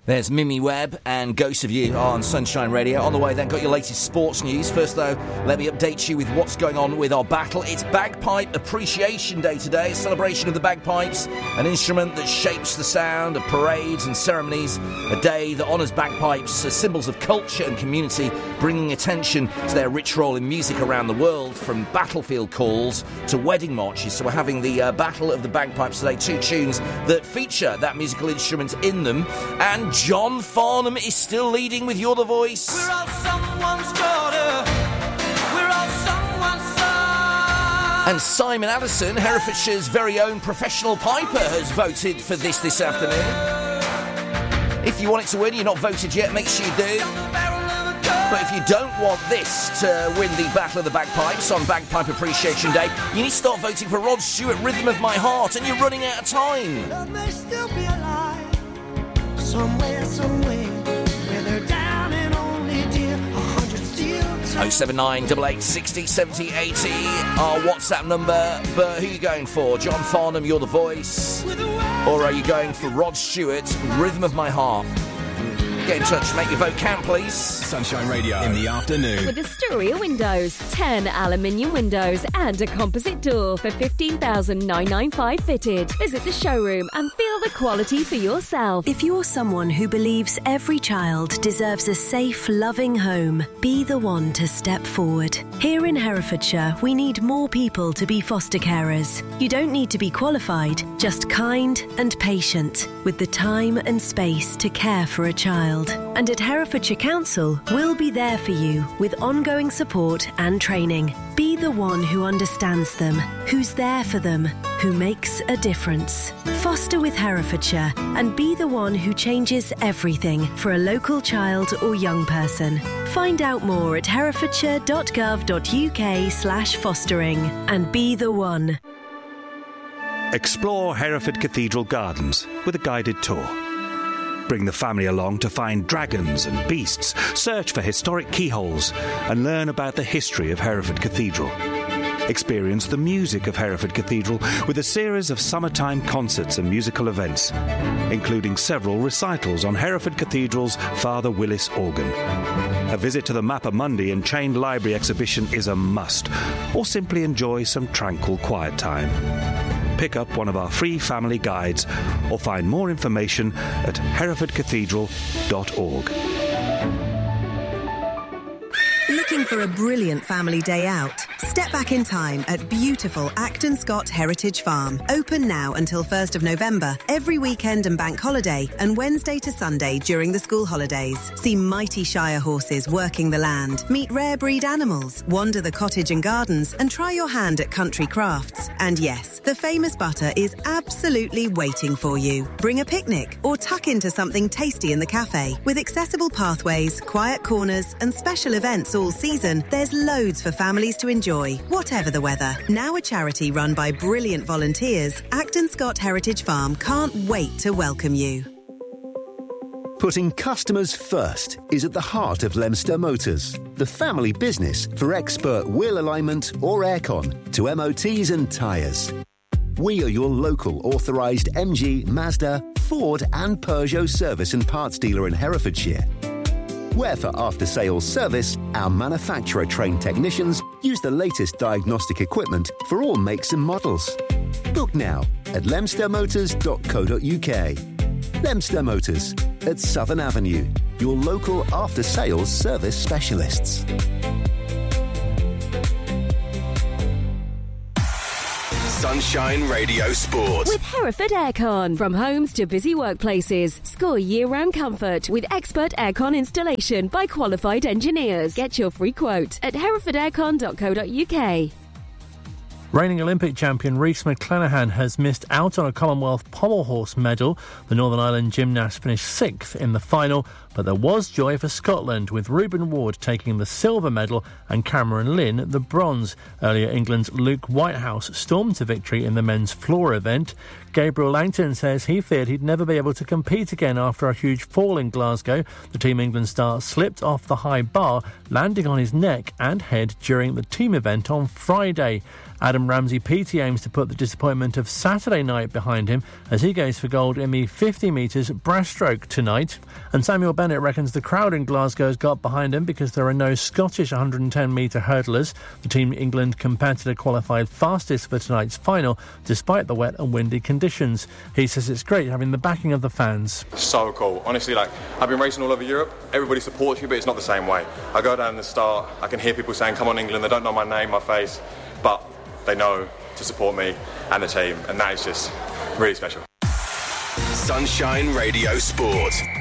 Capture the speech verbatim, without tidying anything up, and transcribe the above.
There's Mimi Webb and Ghost of You on Sunshine Radio. On the way then, got your latest sports news. First though, let me update you with what's going on with our battle. It's Bagpipe Appreciation Day today, a celebration of the bagpipes, an instrument that shapes the sound of parades and ceremonies, a day that honours bagpipes as symbols of culture and community, bringing attention to their rich role in music around the world, from battlefield calls to wedding marches. So we're having the uh, Battle of the Bagpipes today, two tunes that feature that musical instrument in them, and John Farnham is still leading with You're the Voice. We're all someone's daughter. We're all someone's son. And Simon Addison, Herefordshire's very own professional piper, has voted for this this afternoon. If you want it to win, you're not voted yet, make sure you do. But if you don't want this to win the Battle of the Bagpipes on Bagpipe Appreciation Day, you need to start voting for Rod Stewart, Rhythm of My Heart, and you're running out of time. Love may still be alive. Somewhere, somewhere, where they're down and only dear, a hundred steel times. oh seven nine, eight eight, sixty, seventy, eighty, our WhatsApp number. But who are you going for? John Farnham, You're the Voice? Or are you going for Rod Stewart, Rhythm of My Heart? Get in touch, make your vote count, please. Sunshine Radio in the afternoon. With Astoria Windows, ten aluminium windows and a composite door for fifteen thousand nine hundred ninety-five fitted. Visit the showroom and feel the quality for yourself. If you're someone who believes every child deserves a safe, loving home, be the one to step forward. Here in Herefordshire, we need more people to be foster carers. You don't need to be qualified, just kind and patient, with the time and space to care for a child. And at Herefordshire Council, we'll be there for you with ongoing support and training. Be the one who understands them, who's there for them, who makes a difference. Foster with Herefordshire and be the one who changes everything for a local child or young person. Find out more at herefordshire.gov.uk slash fostering and be the one. Explore Hereford Cathedral Gardens with a guided tour. Bring the family along to find dragons and beasts, search for historic keyholes, and learn about the history of Hereford Cathedral. Experience the music of Hereford Cathedral with a series of summertime concerts and musical events, including several recitals on Hereford Cathedral's Father Willis organ. A visit to the Mappa Mundi and Chained Library exhibition is a must, or simply enjoy some tranquil quiet time. Pick up one of our free family guides or find more information at hereford cathedral dot org. Looking for a brilliant family day out? Step back in time at beautiful Acton Scott Heritage Farm. Open now until first of November, every weekend and bank holiday, and Wednesday to Sunday during the school holidays. See mighty Shire horses working the land, meet rare breed animals, wander the cottage and gardens, and try your hand at country crafts. And yes, the famous butter is absolutely waiting for you. Bring a picnic or tuck into something tasty in the cafe. With accessible pathways, quiet corners, and special events all season, there's loads for families to enjoy, whatever the weather. Now a charity run by brilliant volunteers, Acton Scott Heritage Farm can't wait to welcome you. Putting customers first is at the heart of Lemster Motors, the family business for expert wheel alignment or aircon to M O Ts and tyres. We are your local authorised M G, Mazda, Ford and Peugeot service and parts dealer in Herefordshire. Where for after-sales service, our manufacturer-trained technicians use the latest diagnostic equipment for all makes and models. Book now at lemster motors dot co dot uk. Lemster Motors at Southern Avenue, your local after-sales service specialists. Sunshine Radio Sport. With Hereford Aircon. From homes to busy workplaces. Score year-round comfort with expert aircon installation by qualified engineers. Get your free quote at hereford aircon dot co dot uk. Reigning Olympic champion Rhys McClenaghan has missed out on a Commonwealth pommel horse medal. The Northern Ireland gymnast finished sixth in the final, but there was joy for Scotland, with Reuben Ward taking the silver medal and Cameron Lynn the bronze. Earlier, England's Luke Whitehouse stormed to victory in the men's floor event. Gabriel Langton says he feared he'd never be able to compete again after a huge fall in Glasgow. The Team England star slipped off the high bar, landing on his neck and head during the team event on Friday. Adam Ramsey-Peaty aims to put the disappointment of Saturday night behind him as he goes for gold in the fifty metres breaststroke tonight. And Samuel Bennett reckons the crowd in Glasgow has got behind him because there are no Scottish one hundred ten metre hurdlers. The Team England competitor qualified fastest for tonight's final despite the wet and windy conditions. He says it's great having the backing of the fans. So cool. Honestly, like, I've been racing all over Europe. Everybody supports you, but it's not the same way. I go down the start, I can hear people saying, "Come on, England." They don't know my name, my face, but they know to support me and the team, and that is just really special. Sunshine Radio Sport.